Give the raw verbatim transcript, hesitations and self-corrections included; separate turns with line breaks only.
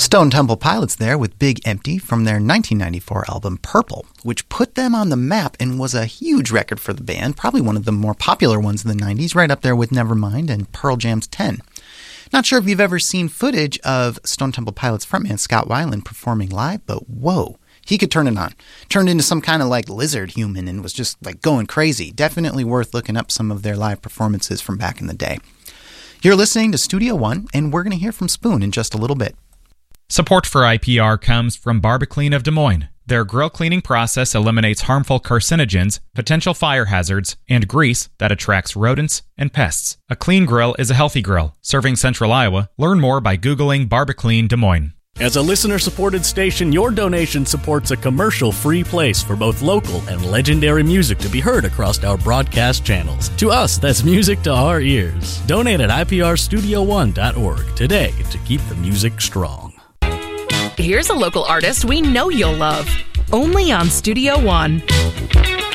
Stone Temple Pilots there with Big Empty from their nineteen ninety-four album Purple, which put them on the map and was a huge record for the band, probably one of the more popular ones in the nineties, right up there with Nevermind and Pearl Jam's ten. Not sure if you've ever seen footage of Stone Temple Pilots frontman Scott Weiland performing live, but whoa, he could turn it on. Turned into some kind of like lizard human and was just like going crazy. Definitely worth looking up some of their live performances from back in the day. You're listening to Studio One, and we're going to hear from Spoon in just a little bit.
Support for I P R comes from Barbaclean of Des Moines. Their grill cleaning process eliminates harmful carcinogens, potential fire hazards, and grease that attracts rodents and pests. A clean grill is a healthy grill. Serving Central Iowa. Learn more by Googling Barbaclean Des Moines.
As a listener-supported station, your donation supports a commercial-free place for both local and legendary music to be heard across our broadcast channels. To us, that's music to our ears. Donate at I P R studio one dot org today to keep the music strong.
Here's a local artist we know you'll love. Only on Studio One.